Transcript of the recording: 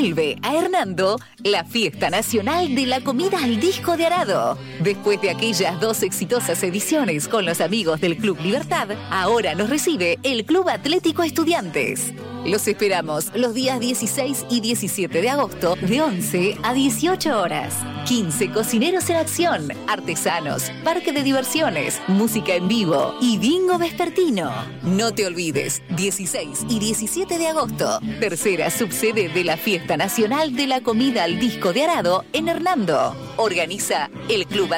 Vuelve a Hernando la Fiesta Nacional de la Comida al Disco de Arado. Después de aquellas 2 exitosas ediciones con los amigos del Club Libertad, ahora nos recibe el Club Atlético Estudiantes. Los esperamos los días 16 y 17 de agosto de 11 a 18 horas. 15 cocineros en acción, artesanos, parque de diversiones, música en vivo y bingo vespertino. No te olvides, 16 y 17 de agosto, tercera subsede de la Fiesta Nacional de la Comida al Disco de Arado en Hernando. Organiza el Club